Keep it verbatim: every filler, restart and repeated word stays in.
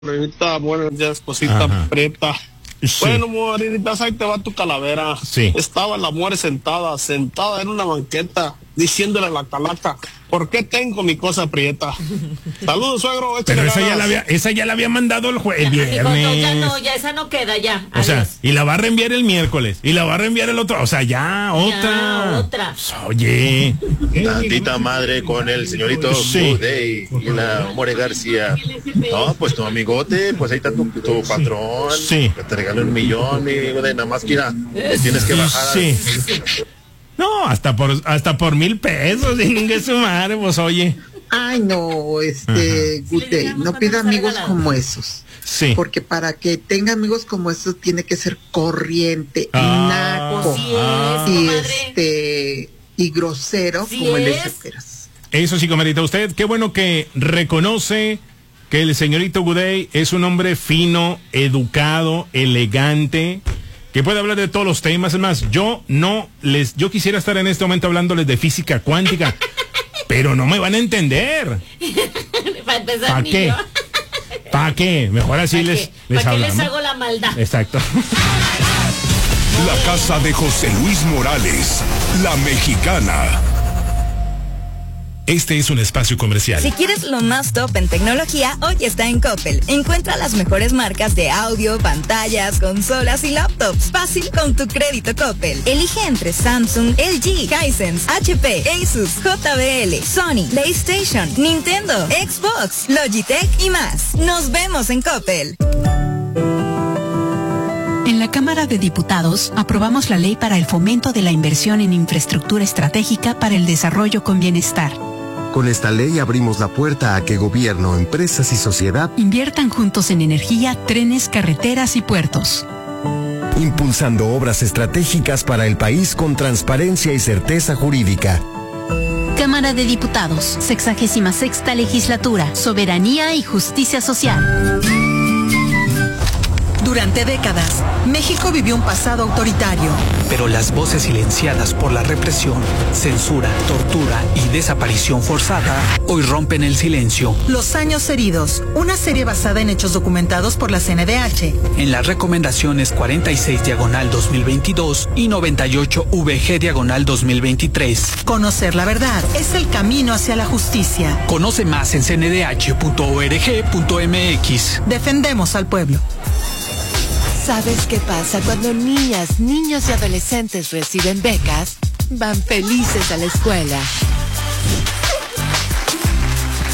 Morenita, buenos días, cosita Ajá. prieta. Sí. Bueno, Morenita, ahí te va tu calavera. Sí. Estaba la mujer sentada, sentada en una banqueta, diciéndole a la calaca, ¿por qué tengo mi cosa prieta? Saludos, suegro. Pero échale esa ya, ganas. la había, esa ya la había mandado el, jue- el viernes. No, ya no, ya esa no queda, ya. O sea, Adiós. y la va a reenviar el miércoles. Y la va a reenviar el otro. O sea, ya, otra. otra. Pues, oye. Tantita madre con el señorito Sí. Budey y la More García. No, pues tu amigote, pues ahí está tu, tu patrón. Sí. Que te regaló un millón, mi Budey, nada más que mira, le tienes que bajar. Sí. No, hasta por, hasta por mil pesos. Ingue su madre, pues oye. Ay, no, este, Good Day, no pida amigos como esos. Sí. Porque para que tenga amigos como esos tiene que ser corriente, Ah, naco sí es, y comadre. este y grosero Sí como el de es. Ceperas. Eso sí, comadrita, usted, qué bueno que reconoce que el señorito Gudey es un hombre fino, educado, elegante, que puede hablar de todos los temas. Es más, yo no les, yo quisiera estar en este momento hablándoles de física cuántica, pero no me van a entender. Para empezar, ¿Para ni qué? yo. ¿Para qué? Mejor así ¿Para les, qué? les ¿Para qué les hablamos. hago la maldad? Exacto. La casa de José Luis Morales, La Mexicana. Este es un espacio comercial. Si quieres lo más top en tecnología, hoy está en Coppel. Encuentra las mejores marcas de audio, pantallas, consolas y laptops. Fácil con tu crédito Coppel. Elige entre Samsung, L G, Hisense, H P, Asus, J B L, Sony, PlayStation, Nintendo, Xbox, Logitech y más. Nos vemos en Coppel. En la Cámara de Diputados aprobamos la ley para el fomento de la inversión en infraestructura estratégica para el desarrollo con bienestar. Con esta ley abrimos la puerta a que gobierno, empresas y sociedad Inviertan juntos en energía, trenes, carreteras y puertos. impulsando obras estratégicas para el país con transparencia y certeza jurídica. Cámara de Diputados, sexagésima sexta legislatura, soberanía y justicia social. Durante décadas, México vivió un pasado autoritario. Pero las voces silenciadas por la represión, censura, tortura y desaparición forzada hoy rompen el silencio. Los años heridos, una serie basada en hechos documentados por la C N D H. En las recomendaciones cuarenta y seis diagonal dos mil veintidós y noventa y ocho V G diagonal dos mil veintitrés. Conocer la verdad es el camino hacia la justicia. Conoce más en c n d h punto org punto m x. Defendemos al pueblo. ¿Sabes qué pasa cuando niñas, niños y adolescentes reciben becas? Van felices a la escuela.